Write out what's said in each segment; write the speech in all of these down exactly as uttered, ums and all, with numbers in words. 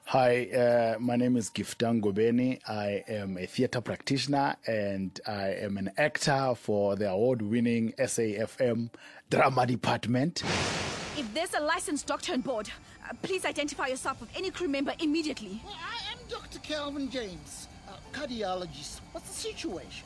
Hi, uh, my name is Giftan Gobeni. I am a theatre practitioner and I am an actor for the award-winning S A F M drama department. If there's a licensed doctor on board, uh, please identify yourself with any crew member immediately. Well, I am Doctor Calvin James, uh, cardiologist. What's the situation?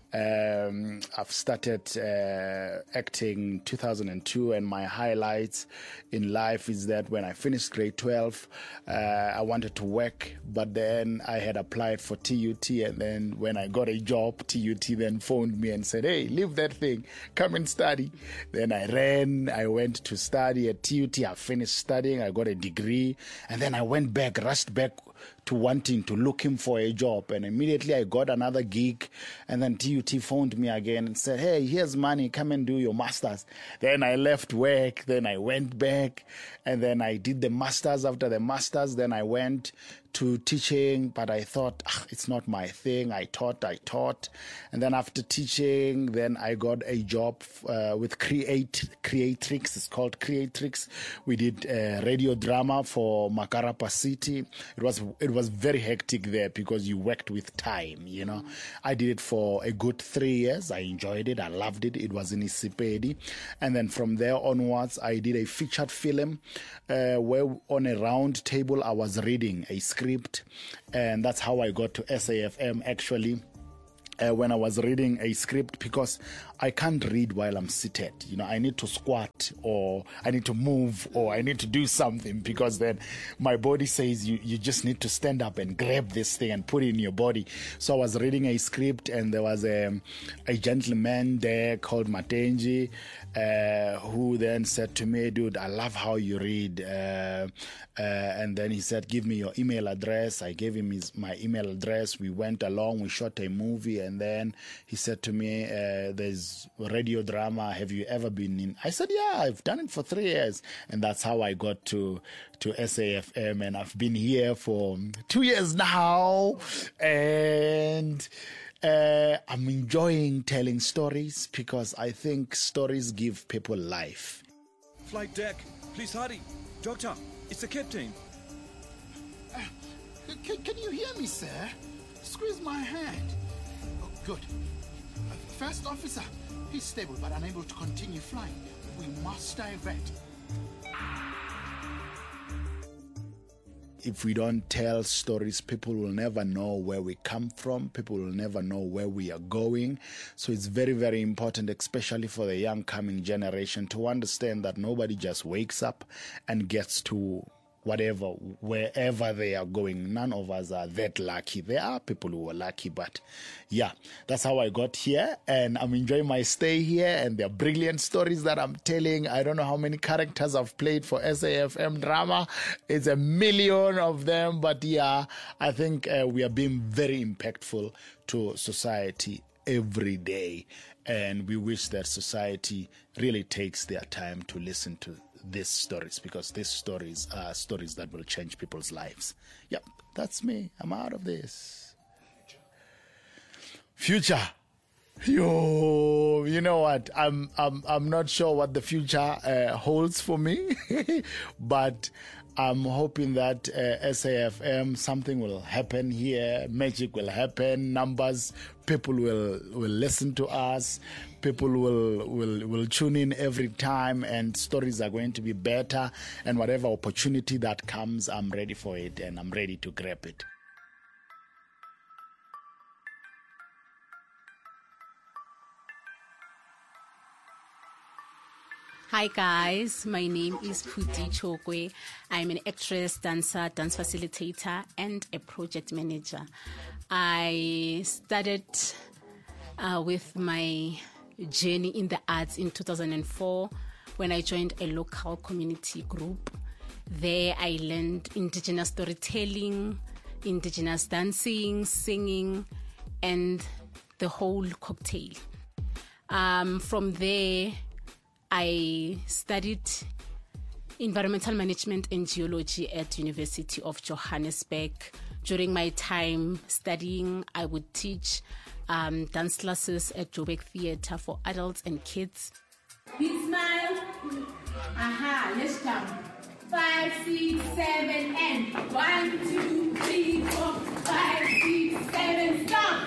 Um, I've started uh, acting two thousand two, and my highlights in life is that when I finished grade twelve, uh, I wanted to work, but then I had applied for T U T, and then when I got a job, T U T then phoned me and said, hey, leave that thing, come and study. Then I ran, I went to study at T U T, I finished studying, I got a degree, and then I went back, rushed back to wanting to looking for a job, and immediately I got another gig, and then T U T phoned me again and said, hey, here's money, come and do your masters. Then I left work, then I went back, and then I did the masters. After the masters, then I went to teaching, but I thought, ah, it's not my thing. I taught, I taught. And then after teaching, then I got a job uh, with Create, Creatrix. It's called Creatrix. We did uh, radio drama for Makarapa City. It was it was very hectic there because you worked with time, you know. I did it for a good three years. I enjoyed it. I loved it. It was in Isipedi. And then from there onwards, I did a featured film uh, where on a round table, I was reading a script, and that's how I got to S A F M actually. Uh, when I was reading a script, because I can't read while I'm seated. You know, I need to squat, or I need to move, or I need to do something, because then my body says you, you just need to stand up and grab this thing and put it in your body. So I was reading a script, and there was a, a gentleman there called Matenji, uh, who then said to me, dude, I love how you read. Uh, uh, and then he said, give me your email address. I gave him his, my email address. We went along, we shot a movie, and then he said to me, uh, there's radio drama. Have you ever been in? I said, yeah, I've done it for three years. And that's how I got to, to S A F M. And I've been here for two years now. And uh, I'm enjoying telling stories, because I think stories give people life. Flight deck, please hurry. Doctor, it's the captain. Uh, can, can you hear me, sir? Squeeze my hand. Oh, good. Uh, first officer, he's stable but unable to continue flying. We must divert. If we don't tell stories, people will never know where we come from. People will never know where we are going. So it's very, very important, especially for the young coming generation, to understand that nobody just wakes up and gets to whatever, wherever they are going. None of us are that lucky. There are people who are lucky, but yeah, that's how I got here, and I'm enjoying my stay here, and they're brilliant stories that I'm telling. I don't know how many characters I've played for S A F M drama. It's a million of them, but yeah, I think uh, we are being very impactful to society every day, and we wish that society really takes their time to listen to these stories, because these stories are stories that will change people's lives. Yep, that's me. I'm out of this. Future. Yo, you know what? I'm I'm I'm not sure what the future uh, holds for me, but I'm hoping that uh, S A F M, something will happen here, magic will happen, numbers, people will will listen to us, people will will will tune in every time, and stories are going to be better, and whatever opportunity that comes, I'm ready for it, and I'm ready to grab it. Hi guys, my name is Puti Chokwe. I'm an actress, dancer, dance facilitator, and a project manager. I started uh, with my journey in the arts in two thousand four when I joined a local community group. There I learned indigenous storytelling, indigenous dancing, singing, and the whole cocktail. Um, from there, I studied environmental management and geology at University of Johannesburg. During my time studying, I would teach um, dance classes at Joburg Theatre for adults and kids. Big smile. Aha, let's come. five, six, seven, and one, two, three, four, five, six, seven, stop.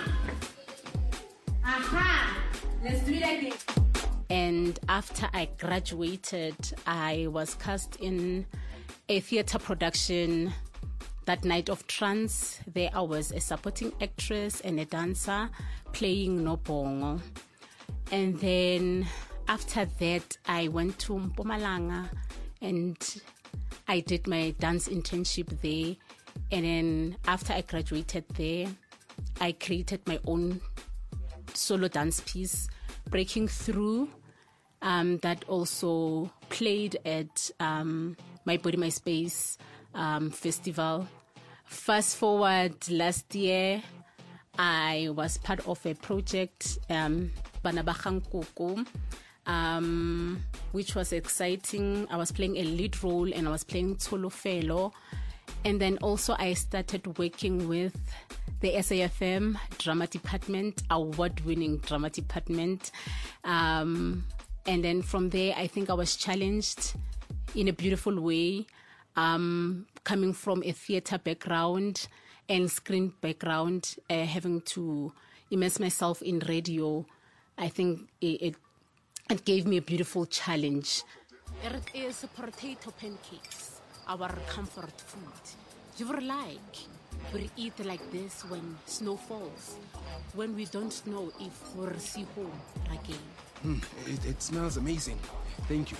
Aha! Let's do it again. And after I graduated, I was cast in a theater production, That Night of Trance. There I was a supporting actress and a dancer playing Nobongo. And then after that, I went to Mpumalanga and I did my dance internship there. And then after I graduated there, I created my own solo dance piece, Breaking Through, um, that also played at um, My Body, My Space um, festival. Fast forward last year, I was part of a project, um, Bana ba Kgang Koko, um, which was exciting. I was playing a lead role and I was playing Tsolofelo. And then also I started working with the S A F M drama department, award-winning drama department. Um, and then from there, I think I was challenged in a beautiful way, um, coming from a theater background and screen background, uh, having to immerse myself in radio. I think it, it, it gave me a beautiful challenge. It is potato pancakes, our comfort food. You would like, we eat like this when snow falls, when we don't know if we'll see home again. Mm, it, it smells amazing. Thank you.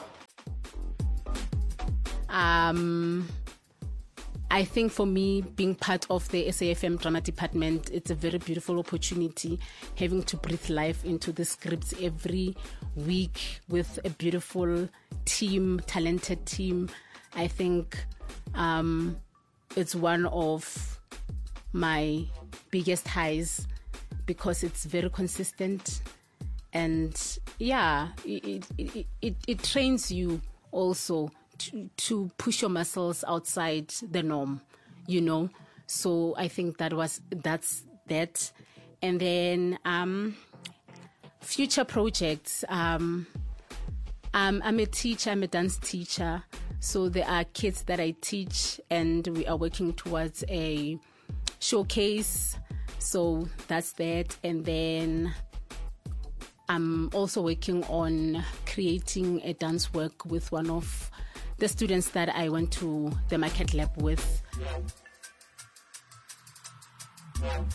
Um, I think for me, being part of the S A F M drama department, it's a very beautiful opportunity, having to breathe life into the scripts every week with a beautiful team, talented team. I think um, it's one of my biggest highs because it's very consistent. And yeah, it, it, it, it trains you also to, to push your muscles outside the norm, you know. So I think that was that's that. And then um, future projects. Um, um, I'm a teacher. I'm a dance teacher. So there are kids that I teach, and we are working towards a showcase. So that's that. And then I'm also working on creating a dance work with one of the students that I went to the Market Lab with.